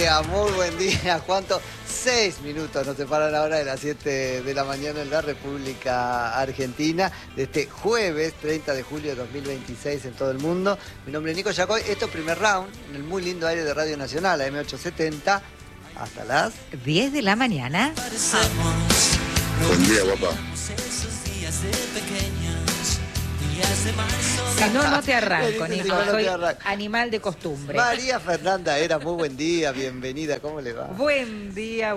muy buen día. ¿Cuánto? 6 minutos nos separan ahora de las 7 de la mañana en la República Argentina, de este jueves 30 de julio de 2026 en todo el mundo. Mi nombre es Nico Yacoy. Esto es Primer Round, en el muy lindo aire de Radio Nacional, AM 870, hasta las 10 de la mañana. Buen día, guapa. Si no, no te arranco, Nico. Si no, no Soy te arranco. animal de costumbre. María Fernanda Era, muy buen día, bienvenida, ¿cómo le va? Buen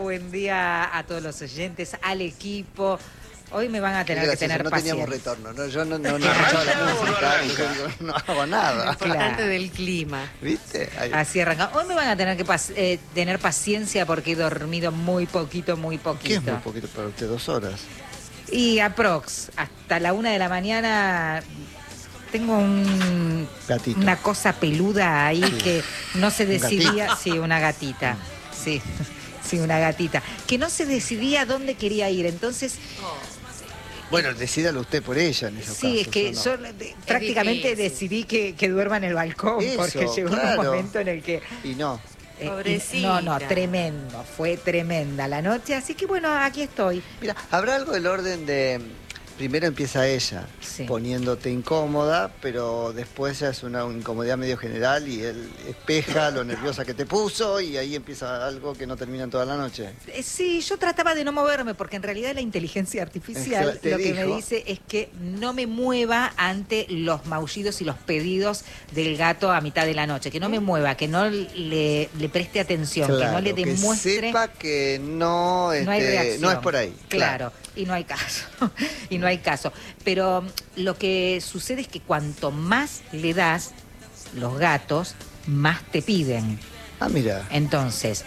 día a todos los oyentes, al equipo. Hoy me van a tener que tener no paciencia. teníamos retorno, ¿no? Yo no escuchaba la música, no hago nada. Lo importante Claro. del clima. ¿Viste? Ahí. Así arranca. Hoy me van a tener que tener paciencia porque he dormido muy poquito. ¿Qué es muy poquito para usted? 2 horas. Y aprox, hasta la 1 de la mañana tengo Gatito. una cosa peluda ahí que no se decidía. Sí, una gatita. Sí, sí, una gatita. Que no se decidía dónde quería ir. Entonces, Bueno, decídalo usted por ella en esos sí, casos. es que ¿o no? yo prácticamente difícil. decidí que duerma en el balcón, Eso, porque llegó claro. un momento en el que... Y no. Pobrecita. No, tremendo, fue tremenda la noche, así que bueno, aquí estoy. Mira, habrá algo del orden de... Primero empieza ella, Sí. poniéndote incómoda, pero después ya es una incomodidad medio general y él espeja lo nerviosa que te puso y ahí empieza algo que no termina en toda la noche. Sí, yo trataba de no moverme porque en realidad la inteligencia artificial Es que te lo que me dijo. dice es que no me mueva ante los maullidos y los pedidos del gato a mitad de la noche, que no me mueva, que no le preste atención, que no le que demuestre... sepa que no, No hay reacción. no es por ahí. Claro, y no hay caso. Y no hay caso. Pero lo que sucede es que cuanto más le das, los gatos, más te piden. Ah, mira. Entonces,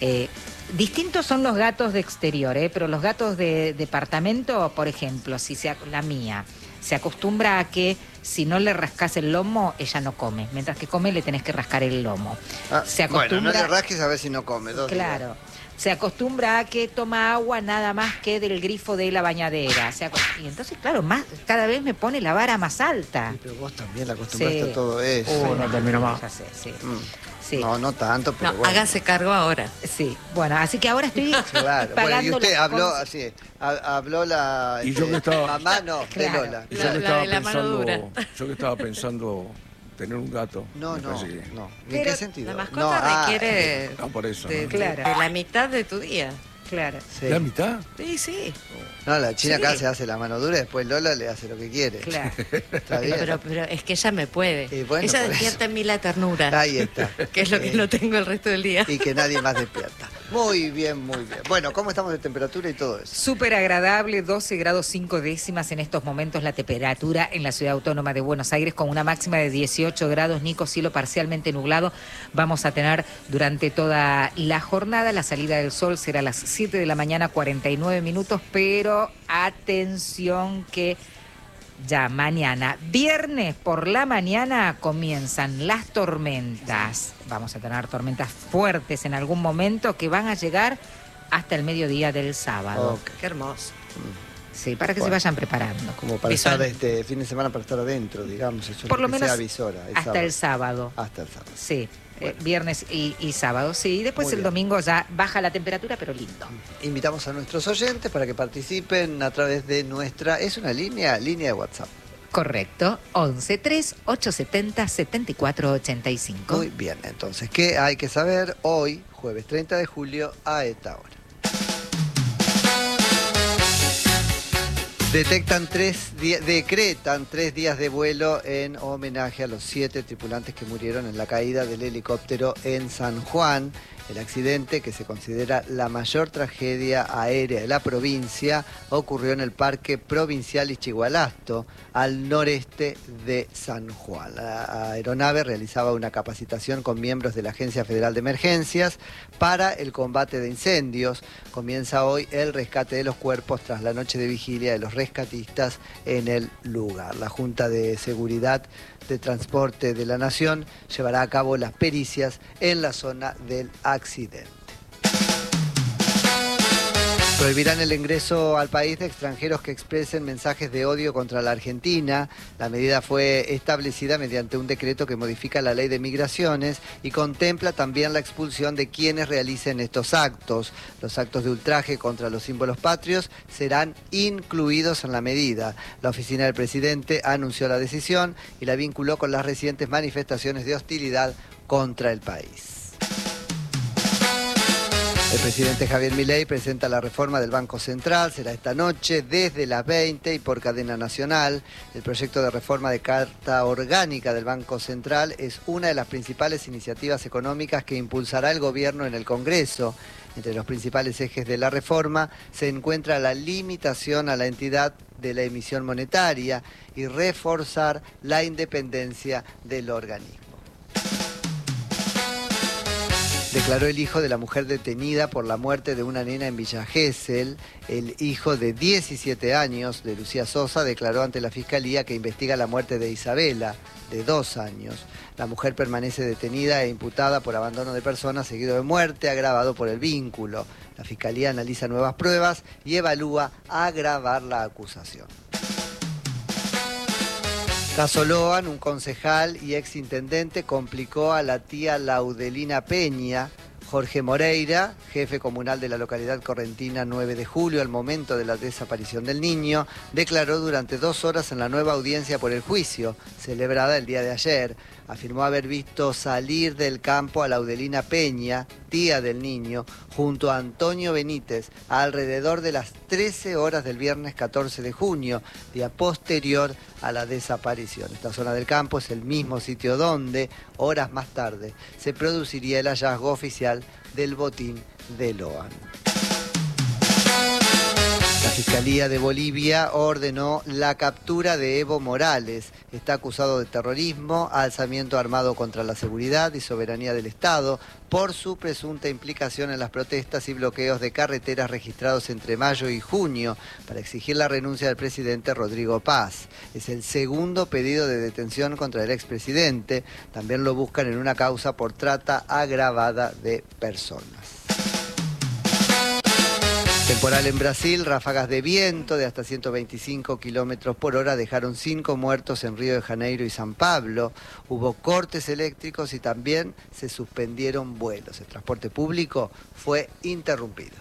distintos son los gatos de exterior, pero los gatos de departamento, por ejemplo, la mía, se acostumbra a que si no le rascas el lomo, ella no come. Mientras que come, le tenés que rascar el lomo. Ah, Se acostumbra... Bueno, no le rasques a ver si no come. 2 días. Claro. Se acostumbra a que toma agua nada más que del grifo de la bañadera. Y entonces, claro, cada vez me pone la vara más alta. Sí, pero vos también la acostumbraste Sí. a todo eso. No termino más. Ya sé, sí. Sí. No, no tanto, pero No, bueno. hágase cargo ahora. Sí, bueno, así que ahora estoy Claro, bueno, y pagando usted las habló cosas. así, habló la Y yo que estaba- mamá no, Claro. de Lola. Y La- yo que la estaba de la mano pensando, dura. yo que estaba pensando tener un gato. No, me no, parece que- no. ¿En Pero qué sentido? La mascota No, requiere No, por eso. de, ¿no? Claro. de la mitad de tu día. Claro. sí. ¿La mitad? Sí, sí. No, la china Sí. acá se hace la mano dura y después Lola le hace lo que quiere. Claro. Está bien. Pero es que ella me puede. Y bueno, ella por despierta eso. en mí la ternura, Ahí está. que es lo que no tengo el resto del día. Y que nadie más despierta. Muy bien, muy bien. Bueno, ¿cómo estamos de temperatura y todo eso? Súper agradable, 12 grados 5 décimas en estos momentos la temperatura en la ciudad autónoma de Buenos Aires con una máxima de 18 grados, Nico, cielo parcialmente nublado. Vamos a tener durante toda la jornada, la salida del sol será a las 7 de la mañana, 49 minutos, pero atención que ya mañana, viernes por la mañana, comienzan las tormentas. Vamos a tener tormentas fuertes en algún momento que van a llegar hasta el mediodía del sábado. Ok. Qué hermoso. Sí, para que Bueno. se vayan preparando. Como para Visual. estar este fin de semana para estar adentro, digamos. Eso es Por lo que menos sea avisora, hasta el sábado. Hasta el sábado. Sí, Bueno. viernes y sábado. Sí, y después Muy el bien. domingo ya baja la temperatura, pero lindo. Invitamos a nuestros oyentes para que participen a través de nuestra... ¿Es una línea de WhatsApp? Correcto, 11 3 870 74 85. Muy bien, entonces, ¿qué hay que saber hoy, jueves 30 de julio, a esta hora? Decretan 3 días de vuelo en homenaje a los 7 tripulantes que murieron en la caída del helicóptero en San Juan. El accidente, que se considera la mayor tragedia aérea de la provincia, ocurrió en el Parque Provincial Ischigualasto, al noreste de San Juan. La aeronave realizaba una capacitación con miembros de la Agencia Federal de Emergencias para el combate de incendios. Comienza hoy el rescate de los cuerpos tras la noche de vigilia de los rescatistas en el lugar. La Junta de Seguridad de Transporte de la Nación llevará a cabo las pericias en la zona del accidente. Prohibirán el ingreso al país de extranjeros que expresen mensajes de odio contra la Argentina. La medida fue establecida mediante un decreto que modifica la ley de migraciones y contempla también la expulsión de quienes realicen estos actos. Los actos de ultraje contra los símbolos patrios serán incluidos en la medida. La oficina del presidente anunció la decisión y la vinculó con las recientes manifestaciones de hostilidad contra el país. El presidente Javier Milei presenta la reforma del Banco Central, será esta noche desde las 20 y por cadena nacional. El proyecto de reforma de Carta Orgánica del Banco Central es una de las principales iniciativas económicas que impulsará el gobierno en el Congreso. Entre los principales ejes de la reforma se encuentra la limitación a la entidad de la emisión monetaria y reforzar la independencia del organismo. Declaró el hijo de la mujer detenida por la muerte de una nena en Villa Gesell. El hijo de 17 años de Lucía Sosa declaró ante la Fiscalía que investiga la muerte de Isabela, de 2 años. La mujer permanece detenida e imputada por abandono de personas seguido de muerte, agravado por el vínculo. La Fiscalía analiza nuevas pruebas y evalúa agravar la acusación. Caso Loan, un concejal y exintendente complicó a la tía Laudelina Peña. Jorge Moreira, jefe comunal de la localidad correntina 9 de julio, al momento de la desaparición del niño, declaró durante 2 horas en la nueva audiencia por el juicio, celebrada el día de ayer. Afirmó haber visto salir del campo a Laudelina Peña, tía del niño, junto a Antonio Benítez, alrededor de las 13 horas del viernes 14 de junio, día posterior a la desaparición. Esta zona del campo es el mismo sitio donde, horas más tarde, se produciría el hallazgo oficial del botín de Loan. La Fiscalía de Bolivia ordenó la captura de Evo Morales. Está acusado de terrorismo, alzamiento armado contra la seguridad y soberanía del Estado por su presunta implicación en las protestas y bloqueos de carreteras registrados entre mayo y junio para exigir la renuncia del presidente Rodrigo Paz. Es el segundo pedido de detención contra el expresidente. También lo buscan en una causa por trata agravada de personas. Temporal en Brasil, ráfagas de viento de hasta 125 kilómetros por hora dejaron 5 muertos en Río de Janeiro y San Pablo. Hubo cortes eléctricos y también se suspendieron vuelos. El transporte público fue interrumpido.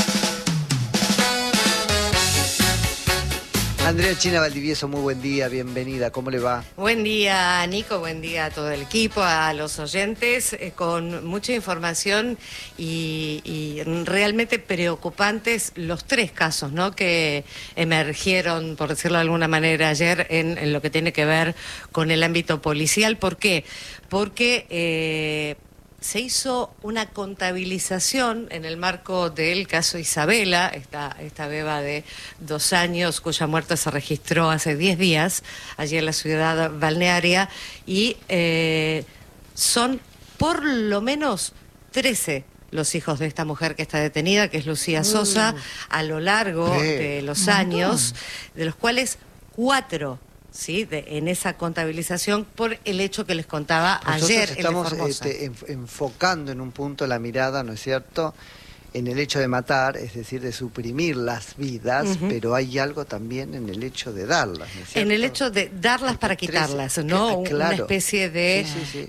Andrea China Valdivieso, muy buen día, bienvenida, ¿cómo le va? Buen día, Nico, buen día a todo el equipo, a los oyentes, con mucha información y realmente preocupantes los 3 casos, ¿no?, que emergieron, por decirlo de alguna manera, ayer en lo que tiene que ver con el ámbito policial. ¿Por qué? Porque se hizo una contabilización en el marco del caso Isabela, esta beba de 2 años cuya muerte se registró hace 10 días allí en la ciudad balnearia, y son por lo menos 13 los hijos de esta mujer que está detenida, que es Lucía Sosa, a lo largo de los años, de los cuales 4... ¿sí?, en esa contabilización por el hecho que les contaba ayer en Formosa. Estamos enfocando en un punto la mirada, ¿no es cierto?, en el hecho de matar, es decir, de suprimir las vidas, pero hay algo también en el hecho de darlas, ¿no es cierto? En el hecho de darlas para quitarlas, ¿no? Claro. Una especie de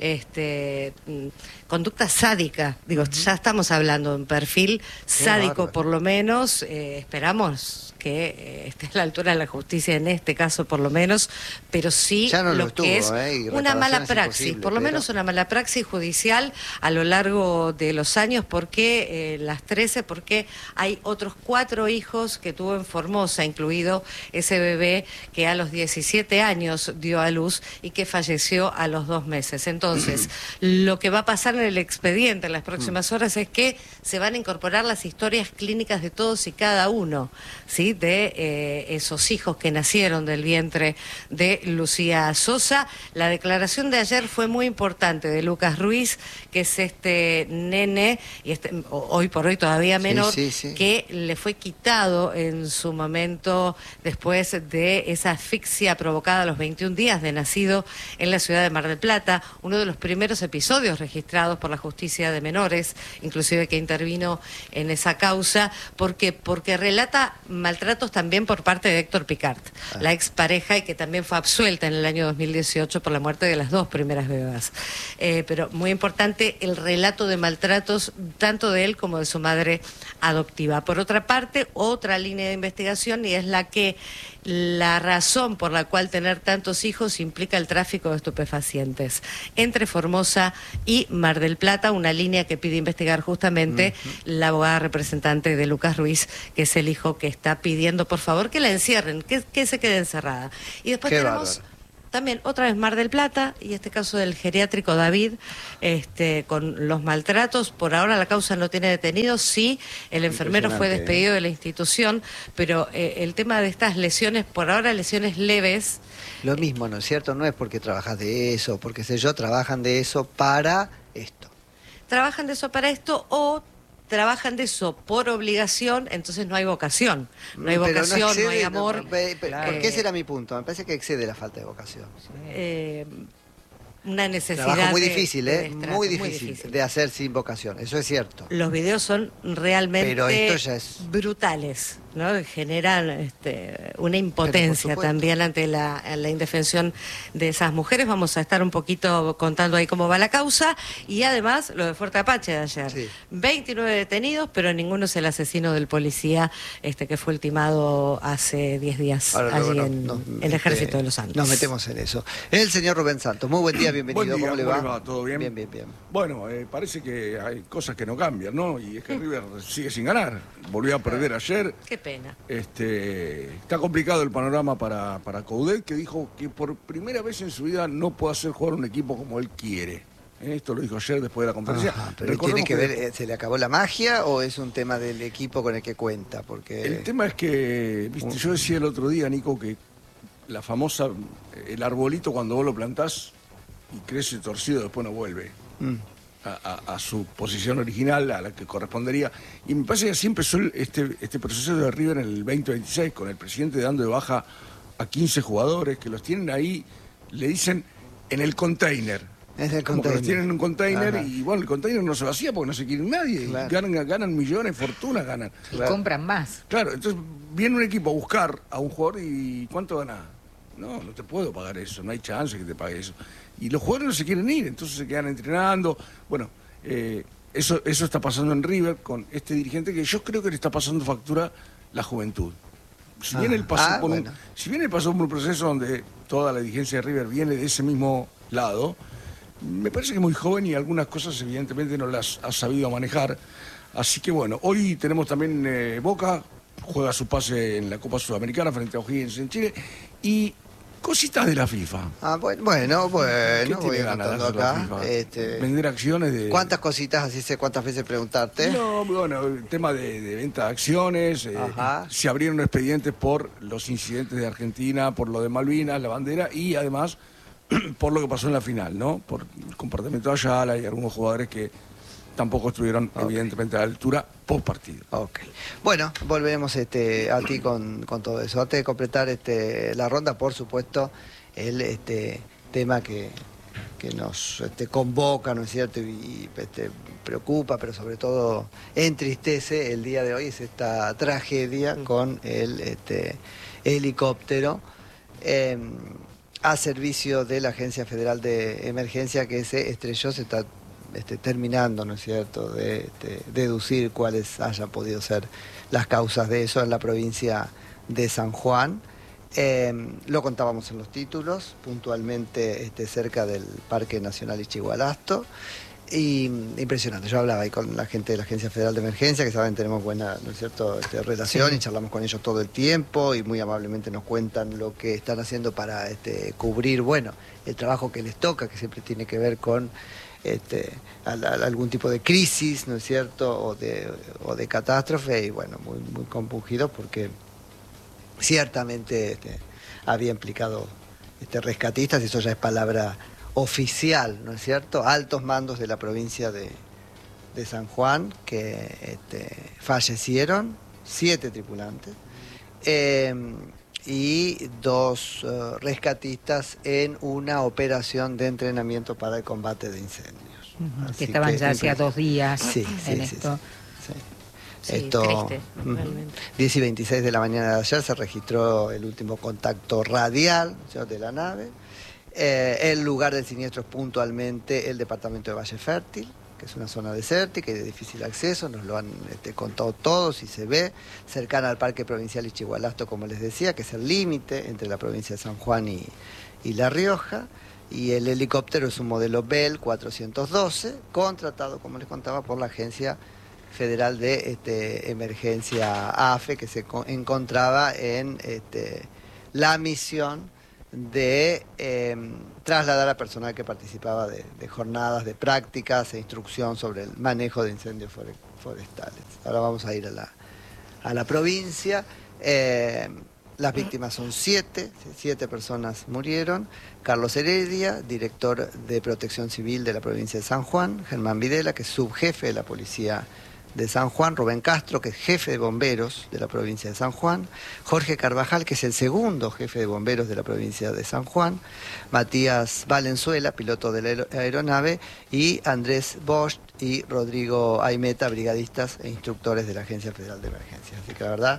conducta sádica. Digo, ya estamos hablando de un perfil sádico, por lo menos. Esperamos que esté a la altura de la justicia en este caso, por lo menos, pero sí ya no lo que es una mala praxis, por lo menos una mala praxis judicial a lo largo de los años. ¿Por qué las 13? Porque hay otros 4 hijos que tuvo en Formosa, incluido ese bebé que a los 17 años dio a luz y que falleció a los 2 meses. Entonces, lo que va a pasar en el expediente en las próximas horas es que se van a incorporar las historias clínicas de todos y cada uno, ¿sí?, de esos hijos que nacieron del vientre de Lucía Sosa. La declaración de ayer fue muy importante de Lucas Ruiz, que es este nene, y hoy por hoy todavía menor, que le fue quitado en su momento después de esa asfixia provocada a los 21 días de nacido en la ciudad de Mar del Plata, uno de los primeros episodios registrados procesados por la justicia de menores, inclusive que intervino en esa causa. ¿Por qué? Porque relata maltratos también por parte de Héctor Picard, la expareja, y que también fue absuelta en el año 2018 por la muerte de las 2 primeras bebés. Pero muy importante el relato de maltratos tanto de él como de su madre adoptiva. Por otra parte, otra línea de investigación, y es la razón por la cual tener tantos hijos implica el tráfico de estupefacientes entre Formosa y Mar del Plata, una línea que pide investigar justamente la abogada representante de Lucas Ruiz, que es el hijo que está pidiendo por favor que la encierren, que se quede encerrada. Y después Qué tenemos bárbaro. también otra vez Mar del Plata, y este caso del geriátrico David, con los maltratos. Por ahora la causa no tiene detenidos, sí, el enfermero fue Impresionante, despedido de la institución, pero el tema de estas lesiones, por ahora lesiones leves. Lo mismo, ¿no es cierto? No es porque trabajas de eso, porque sé yo, trabajan de eso para esto. Trabajan de eso para esto o trabajan de eso por obligación, entonces no hay vocación. No hay Pero vocación, no excede, hay amor. Porque ese era mi punto. Me parece que excede la falta de vocación. Una necesidad. Trabajo muy de- difícil, de ¿eh? destrato, Muy difícil de hacer sin vocación. Eso es cierto. Los videos son realmente Pero esto ya es- brutales, ¿no? Generan una impotencia supuesto. también ante la indefensión de esas mujeres. Vamos a estar un poquito contando ahí cómo va la causa, y además lo de Fuerte Apache de ayer. Sí. 29 detenidos, pero ninguno es el asesino del policía que fue ultimado hace 10 días Ahora allí luego en el Ejército de los Andes. Nos metemos en eso. Es el señor Rubén Santos. Muy buen día, bienvenido. Buen día, ¿Cómo le ¿cómo va? ¿Todo bien? Bien, bien, bien. Bueno, parece que hay cosas que no cambian, ¿no? Y es que River sigue sin ganar. Volvió a perder ayer. Qué pena. Está complicado el panorama para Coudet, que dijo que por primera vez en su vida no puede hacer jugar un equipo como él quiere. Esto lo dijo ayer después de la conferencia. Ajá, pero Recordemos ¿tiene que ver, se le acabó la magia o es un tema del equipo con el que cuenta? Porque El tema es que, viste, yo decía el otro día, Nico, que la famosa, el arbolito cuando vos lo plantás y crece torcido, después no vuelve Mm. a su posición original, a la que correspondería. Y me parece que así empezó este proceso de River en el 2026, con el presidente dando de baja a 15 jugadores que los tienen ahí, le dicen, en el container. Es el Como que los container. tienen en un container. Ajá. Y bueno, el container no se vacía porque no se quiere nadie. Claro. Ganan millones, fortunas ganan. Y Claro. compran más. Claro, entonces viene un equipo a buscar a un jugador y ¿cuánto gana? No te puedo pagar eso, no hay chance que te pague eso. Y los jugadores no se quieren ir, entonces se quedan entrenando. Bueno, eso está pasando en River con este dirigente que yo creo que le está pasando factura la juventud. Si bien él pasó por bueno. si bien él pasó por un proceso donde toda la dirigencia de River viene de ese mismo lado, me parece que es muy joven y algunas cosas evidentemente no las ha sabido manejar. Así que bueno, hoy tenemos también Boca, juega su pase en la Copa Sudamericana frente a O'Higgins en Chile, y cositas de la FIFA. Bueno, ¿Qué voy tiene ganas de anotando hacer la acá. FIFA? Vender acciones de... ¿Cuántas cositas, así sé cuántas veces preguntarte? No, bueno, el tema de venta de acciones, Ajá. se abrieron expedientes por los incidentes de Argentina, por lo de Malvinas, la bandera, y además por lo que pasó en la final, ¿no? Por el comportamiento de Ayala y algunos jugadores que tampoco estuvieron evidentemente a la altura post partido. Ok. Bueno, volveremos a ti con todo eso. Antes de completar la ronda, por supuesto, el tema que nos convoca, ¿no es cierto? Y preocupa, pero sobre todo entristece el día de hoy, es esta tragedia con el helicóptero a servicio de la Agencia Federal de Emergencia que se estrelló. Se está terminando, ¿no es cierto?, de deducir cuáles hayan podido ser las causas de eso en la provincia de San Juan. Lo contábamos en los títulos, puntualmente cerca del Parque Nacional Ichigualasto. Y impresionante, yo hablaba ahí con la gente de la Agencia Federal de Emergencia, que saben, tenemos buena, ¿no es cierto?, relación, y charlamos con ellos todo el tiempo y muy amablemente nos cuentan lo que están haciendo para cubrir, bueno, el trabajo que les toca, que siempre tiene que ver con algún tipo de crisis, ¿no es cierto?, o de catástrofe, y bueno, muy, muy compungidos porque ciertamente había implicado rescatistas, y eso ya es palabra oficial, ¿no es cierto?, altos mandos de la provincia de San Juan que fallecieron, 7 tripulantes, y 2 rescatistas en una operación de entrenamiento para el combate de incendios. Así Que estaban ya hacía 2 días Sí, en sí, esto. sí. Sí, Esto, triste, ujú. realmente. 10 y 26 de la mañana de ayer se registró el último contacto radial, ¿sí?, de la nave. El lugar del siniestro es puntualmente el departamento de Valle Fértil, que es una zona desértica y de difícil acceso, nos lo han contado todos y se ve, cercana al Parque Provincial Ischigualasto, como les decía, que es el límite entre la provincia de San Juan y La Rioja. Y el helicóptero es un modelo Bell 412, contratado, como les contaba, por la Agencia Federal de Emergencia AFE, que se encontraba en la misión de trasladar a personal que participaba de jornadas de prácticas e instrucción sobre el manejo de incendios forestales. Ahora vamos a ir a la provincia. Las víctimas son 7 personas murieron. Carlos Heredia, director de Protección Civil de la provincia de San Juan; Germán Videla, que es subjefe de la policía de San Juan; Rubén Castro, que es jefe de bomberos de la provincia de San Juan; Jorge Carvajal, que es el segundo jefe de bomberos de la provincia de San Juan; Matías Valenzuela, piloto de la aeronave; y Andrés Bosch y Rodrigo Aimeta, brigadistas e instructores de la Agencia Federal de Emergencias. Así que la verdad,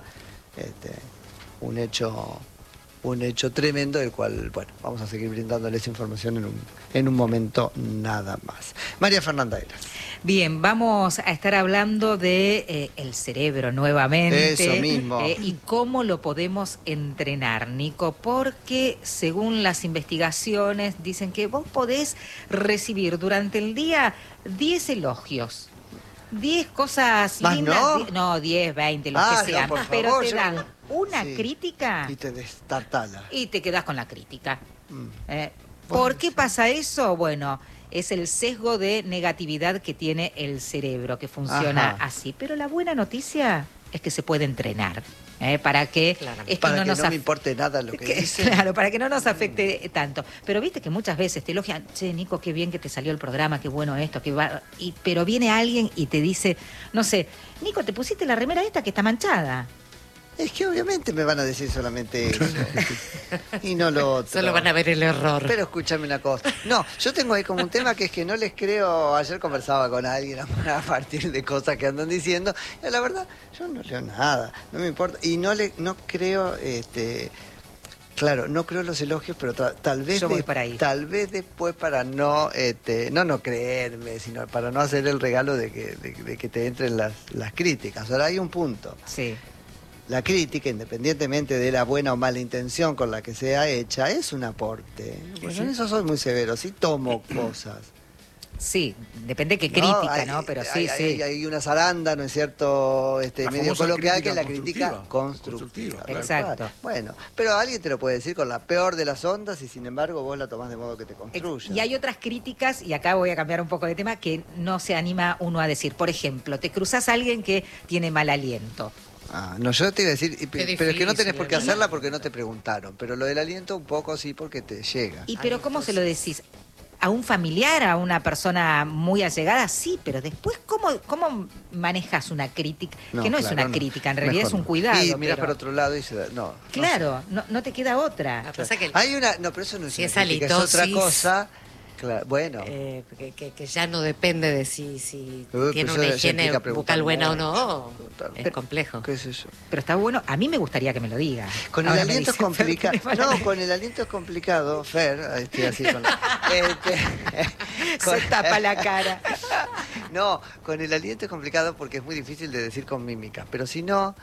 un hecho tremendo, del cual, bueno, vamos a seguir brindándoles información en un momento nada más. María Fernanda Eras. Bien, vamos a estar hablando de el cerebro nuevamente. Eso mismo. Y cómo lo podemos entrenar, Nico, porque según las investigaciones dicen que vos podés recibir durante el día 10 elogios. 10 cosas ¿Más lindas. no? No, 10, 20, los Ah, que no, sean. por Pero favor, te yo dan no- una Sí. crítica Y te destartala. y te quedás con la crítica. Mm. ¿Por qué pasa eso? Bueno, es el sesgo de negatividad que tiene el cerebro, que funciona Ajá. así. Pero la buena noticia es que se puede entrenar. Para que Claramente. esto Para no que nos no me af- importe nada lo que dice. Claro, para que no nos afecte tanto. Pero viste que muchas veces te elogian, che, Nico, qué bien que te salió el programa, qué bueno esto, pero viene alguien y te dice, no sé, Nico, te pusiste la remera esta que está manchada. Es que obviamente me van a decir solamente eso. Y no lo otro. Solo van a ver el error. Pero escúchame una cosa. No, yo tengo ahí como un tema que es que no les creo. Ayer conversaba con alguien a partir de cosas que andan diciendo. Y la verdad, yo no leo nada. No me importa. Y no creo, claro, no creo los elogios, pero tal vez Yo voy para ahí. tal vez después para no no creerme, sino para no hacer el regalo de que te entren las críticas. Ahora hay un punto. Sí. La crítica, independientemente de la buena o mala intención con la que sea hecha, es un aporte. Pues en eso soy muy severo, sí tomo cosas. Sí, depende qué ¿no? crítica, ¿no? Pero sí, sí. Hay una zaranda, ¿no es cierto? La Medio famosa coloquial, que es la crítica crítica constructiva. constructiva. Claro. Exacto. Bueno, pero alguien te lo puede decir con la peor de las ondas y sin embargo vos la tomás de modo que te construya. Y hay otras críticas, y acá voy a cambiar un poco de tema, que no se anima uno a decir. Por ejemplo, te cruzás a alguien que tiene mal aliento. Ah, no, yo te iba a decir, pero es que no difícil, tenés por qué ¿no? hacerla porque no te preguntaron, pero lo del aliento un poco sí porque te llega. Y pero ¿cómo se lo decís? ¿A un familiar, a una persona muy allegada? Sí, pero después, ¿cómo manejas una crítica? Que no es claro, una crítica, en realidad Mejor es un no. cuidado. Y mirás pero- para otro lado y se da, no. Claro, no te queda otra. Lo que pasa es que Hay una, no, pero eso no es Si una es crítica, es otra halitosis, cosa. Claro, bueno. que ya no depende de si Pero tiene eso una ya higiene implica preguntar bucal buena o mucho, no, preguntar. es complejo. ¿Qué sé yo? Pero está bueno, a mí me gustaría que me lo diga. Con el Ahora me aliento es dicen, complicado. "Fer, tenés mala No, con el aliento es complicado, Fer. Estoy así con Se tapa la cara. No, con el aliento es complicado porque es muy difícil de decir con mímica. Pero si no,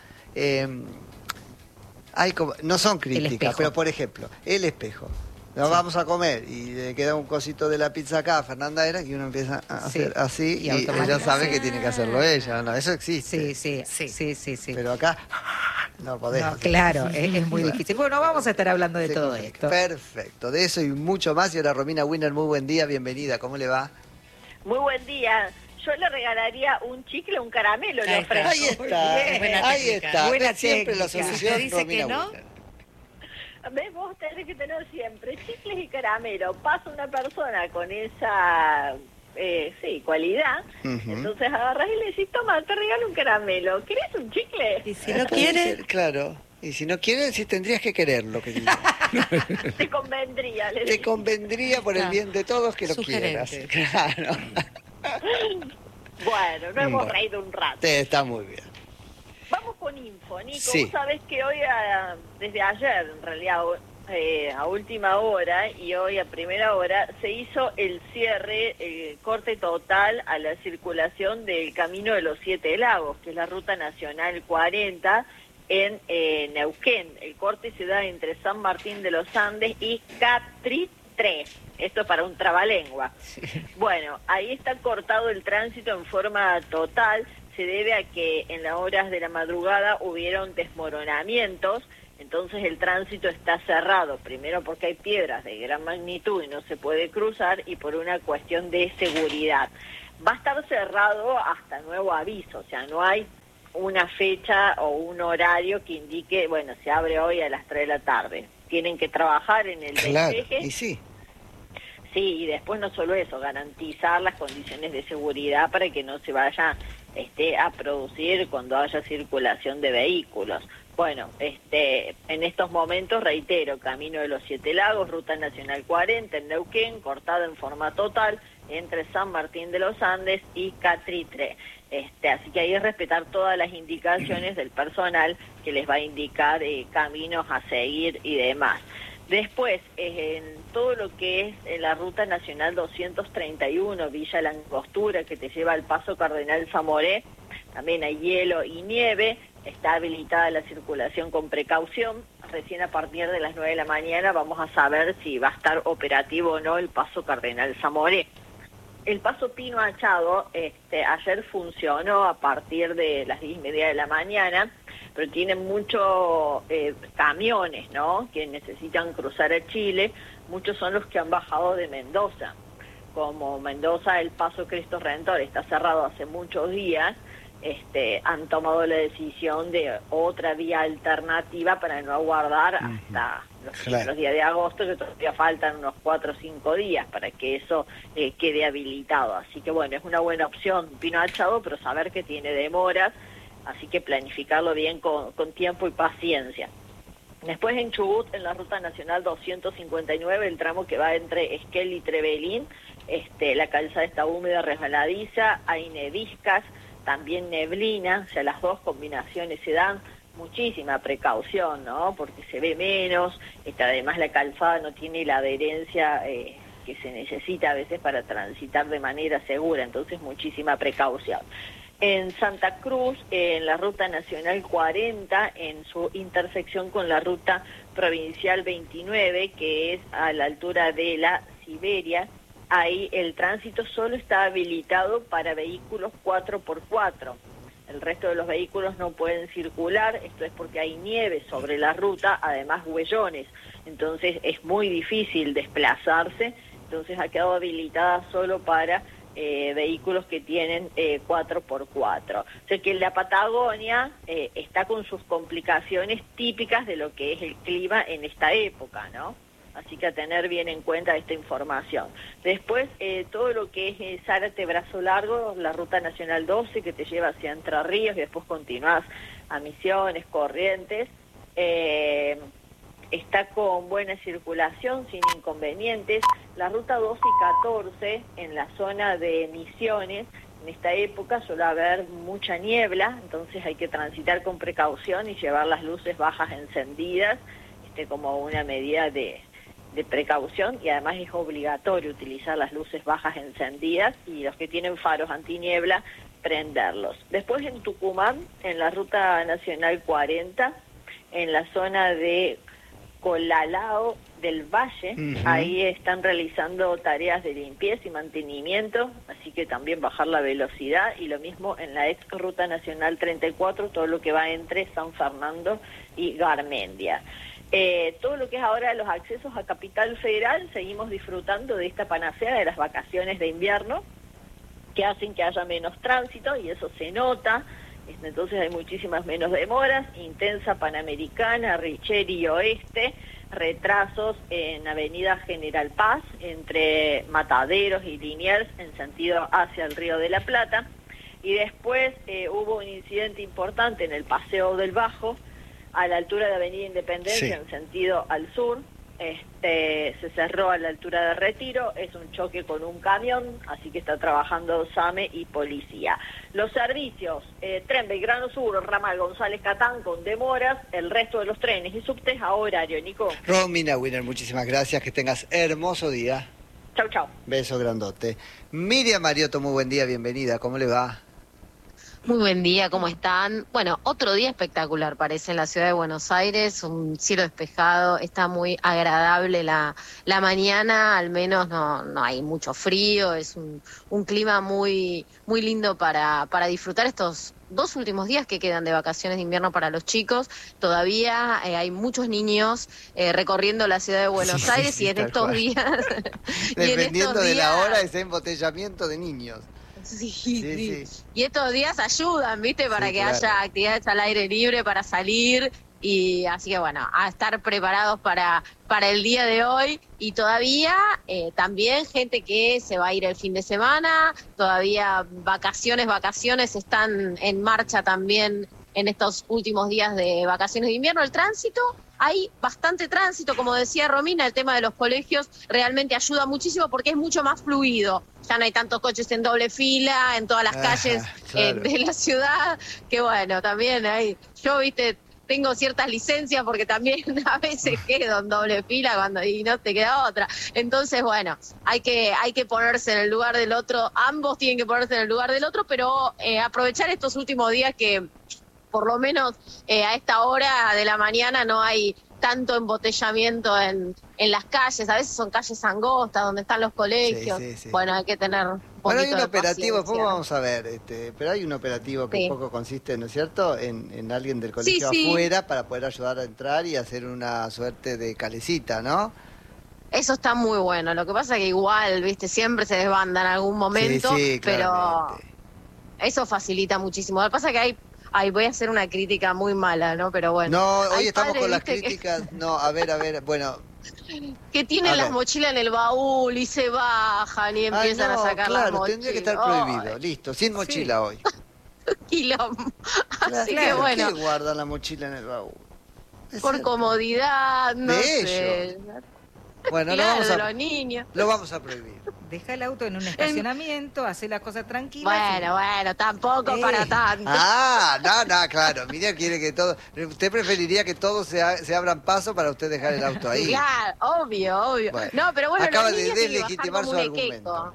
hay como, no son críticas, espejo. pero por ejemplo, el espejo. Nos vamos a comer y le queda un cosito de la pizza acá a Fernanda Eras y uno empieza a Sí. hacer así Y y ella automáticamente. sabe que tiene que hacerlo ella. No, eso existe. Sí. Pero acá no podés. No, hacer. claro, es muy difícil. Bueno, vamos a estar hablando de Se todo complica. esto. Perfecto, de eso y mucho más. Y ahora Romina Winner, muy buen día, bienvenida. ¿Cómo le va? Muy buen día. Yo le regalaría un chicle, un caramelo, le Ahí está. ofrezco. Ahí está, bien. Buena ahí técnica. está. Buena Siempre la técnica. solución, Si te dice Romina que no, Winner. ¿Ves? Vos tenés que tener siempre chicles y caramelo. Pasa una persona con esa cualidad, Ujú. entonces agarras y le decís, toma, te regalo un caramelo. ¿Querés un chicle? y si no Puede quiere, ser, claro. Y si no quiere, sí tendrías que quererlo, que diga. Te convendría, le Te digo. convendría por el bien de todos que lo quieras. Sugerente. Claro. Bueno, nos hemos reído un rato. Sí, está muy bien. Vamos con info, Nico. Sí. Vos sabés que hoy, desde ayer, en realidad, a última hora y hoy a primera hora, se hizo el cierre, el corte total a la circulación del Camino de los Siete Lagos, que es la Ruta Nacional 40 en Neuquén. El corte se da entre San Martín de los Andes y Catri 3. Esto para un trabalengua. Sí. Bueno, ahí está cortado el tránsito en forma total. Se debe a que en las horas de la madrugada hubieron desmoronamientos, entonces el tránsito está cerrado, primero porque hay piedras de gran magnitud y no se puede cruzar, y por una cuestión de seguridad. Va a estar cerrado hasta nuevo aviso, o sea, no hay una fecha o un horario que indique, bueno, se abre hoy a las 3 de la tarde. Tienen que trabajar en el despeje. Y sí. Sí, y después no solo eso, garantizar las condiciones de seguridad para que no se vaya a producir cuando haya circulación de vehículos. Bueno, en estos momentos, reitero, Camino de los Siete Lagos, Ruta Nacional 40 en Neuquén, cortada en forma total entre San Martín de los Andes y Catri 3. Así que ahí es respetar todas las indicaciones del personal que les va a indicar caminos a seguir y demás. Después, en todo lo que es en la Ruta Nacional 231, Villa La Angostura, que te lleva al Paso Cardenal Zamoré, también hay hielo y nieve, está habilitada la circulación con precaución. Recién a partir de las 9 de la mañana vamos a saber si va a estar operativo o no el Paso Cardenal Zamoré. El Paso Pino Achado, ayer funcionó a partir de las 10:30 de la mañana, pero tienen muchos camiones, ¿no?, que necesitan cruzar a Chile. Muchos son los que han bajado de Mendoza. Como Mendoza, el Paso Cristo Redentor está cerrado hace muchos días, han tomado la decisión de otra vía alternativa para no aguardar hasta los días de agosto, que todavía faltan unos 4 o 5 días para que eso quede habilitado. Así que bueno, es una buena opción Pino Achado, pero saber que tiene demoras, así que planificarlo bien con tiempo y paciencia. Después en Chubut, en la Ruta Nacional 259, el tramo que va entre Esquel y Trevelín, la calzada está húmeda, resbaladiza, hay neviscas, también neblina, o sea, las dos combinaciones se dan. Muchísima precaución, ¿no?, porque se ve menos, además la calzada no tiene la adherencia que se necesita a veces para transitar de manera segura, entonces muchísima precaución. En Santa Cruz, en la Ruta Nacional 40, en su intersección con la Ruta Provincial 29, que es a la altura de la Siberia, ahí el tránsito solo está habilitado para vehículos 4x4. El resto de los vehículos no pueden circular, esto es porque hay nieve sobre la ruta, además huellones, entonces es muy difícil desplazarse, entonces ha quedado habilitada solo para vehículos que tienen 4x4. O sea que la Patagonia está con sus complicaciones típicas de lo que es el clima en esta época, ¿no? Así que a tener bien en cuenta esta información. Después, todo lo que es Zárate Brazo Largo, la Ruta Nacional 12, que te lleva hacia Entre Ríos y después continúas a Misiones, Corrientes, está con buena circulación, sin inconvenientes. La Ruta 12 y 14, en la zona de Misiones, en esta época suele haber mucha niebla, entonces hay que transitar con precaución y llevar las luces bajas encendidas, como una medida de precaución, y además es obligatorio utilizar las luces bajas encendidas y los que tienen faros antiniebla, prenderlos. Después en Tucumán, en la Ruta Nacional 40, en la zona de Colalao del Valle, ahí están realizando tareas de limpieza y mantenimiento, así que también bajar la velocidad, y lo mismo en la ex Ruta Nacional 34, todo lo que va entre San Fernando y Garmendia. Todo lo que es ahora los accesos a Capital Federal, seguimos disfrutando de esta panacea de las vacaciones de invierno, que hacen que haya menos tránsito, y eso se nota. Entonces hay muchísimas menos demoras. Intensa Panamericana, Richeri Oeste, retrasos en Avenida General Paz, entre Mataderos y Liniers, en sentido hacia el Río de la Plata. Y después hubo un incidente importante en el Paseo del Bajo, a la altura de Avenida Independencia, en sentido al sur, se cerró a la altura de Retiro, es un choque con un camión, así que está trabajando SAME y policía. Los servicios, tren Belgrano Sur, ramal González Catán con demoras, el resto de los trenes y subtes a horario, Nico. Romina Winner, muchísimas gracias, que tengas hermoso día. Chau, chau. Beso grandote. Miriam Mariotto, muy buen día, bienvenida, ¿cómo le va? Muy buen día, ¿cómo están? Bueno, otro día espectacular parece en la ciudad de Buenos Aires, un cielo despejado, está muy agradable la mañana, al menos no hay mucho frío, es un clima muy lindo para disfrutar estos 2 últimos días que quedan de vacaciones de invierno para los chicos. Todavía hay muchos niños recorriendo la ciudad de Buenos Aires y en estos días... Dependiendo de la hora, ese embotellamiento de niños. Sí. Y estos días ayudan, ¿viste? Para que haya actividades al aire libre, para salir. Y así que bueno, a estar preparados para el día de hoy. Y todavía también gente que se va a ir el fin de semana, todavía vacaciones están en marcha también en estos últimos días de vacaciones de invierno. El tránsito, hay bastante tránsito, como decía Romina, el tema de los colegios realmente ayuda muchísimo porque es mucho más fluido. Ya no hay tantos coches en doble fila en todas las calles de la ciudad, que bueno, también hay, yo tengo ciertas licencias porque también a veces quedo en doble fila y no te queda otra. Entonces, bueno, hay que ponerse en el lugar del otro, ambos tienen que ponerse en el lugar del otro, pero aprovechar estos últimos días que por lo menos a esta hora de la mañana no hay tanto embotellamiento en las calles, a veces son calles angostas donde están los colegios. Sí. Bueno, hay que tener un poquito Bueno, hay un operativo, paciencia. después vamos a ver, pero hay un operativo que un poco consiste, ¿no es cierto?, en alguien del colegio afuera para poder ayudar a entrar y hacer una suerte de calecita, ¿no? Eso está muy bueno, lo que pasa que igual, siempre se desbanda en algún momento, pero eso facilita muchísimo. Lo que pasa que voy a hacer una crítica muy mala, ¿no? Pero bueno. No, hoy estamos con las críticas. No, a ver, bueno. Que tienen las mochilas en el baúl y se bajan y empiezan a sacar las mochilas. Tendría que estar prohibido. Listo, sin mochila hoy. Quilombo. Así Claro, que bueno. ¿por qué guardan la mochila en el baúl? Por comodidad, no de sé. ellos. Bueno, los niños. Lo vamos a prohibir. Deja el auto en un estacionamiento, hace las cosas tranquilas. Bueno, tampoco para tanto. No, claro. Miriam quiere que todo... ¿Usted preferiría que todos se abran paso para usted dejar el auto ahí? Claro, obvio. Bueno, no, pero bueno, acaba los niños de deslegitimar su argumento.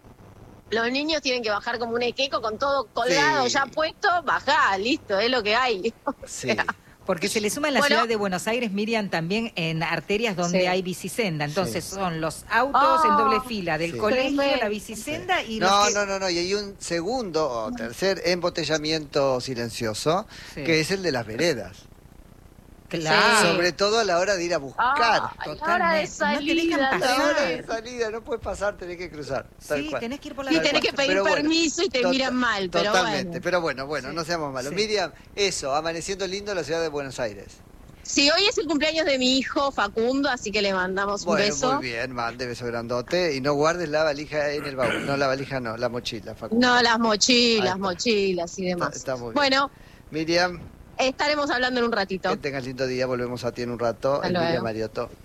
Los niños tienen que bajar como un equeco con todo colgado, ya puesto, bajá, listo, es lo que hay. Sí. Porque se le suma en la ciudad de Buenos Aires, Miriam, también en arterias donde hay bicisenda. Entonces son los autos en doble fila del colegio, la bicisenda y No, y hay un segundo o tercer embotellamiento silencioso, que es el de las veredas. Claro. Sobre todo a la hora de ir a buscar. Totalmente. No te dejan pasar. La hora de salida, no puedes pasar, tenés que cruzar. Sí, tenés que ir por la tenés que pedir permiso y te miran mal. Totalmente, pero bueno, no seamos malos. Miriam, eso, amaneciendo lindo en la ciudad de Buenos Aires. Sí, hoy es el cumpleaños de mi hijo Facundo, así que le mandamos un beso. Muy bien, mande beso grandote y no guardes la valija en el baúl. No, la valija no, la mochila, Facundo. No, las mochilas y demás. Está muy bien. Bueno, Miriam, estaremos hablando en un ratito. que tengas lindo día, volvemos a ti en un rato. Miriam Mariotto.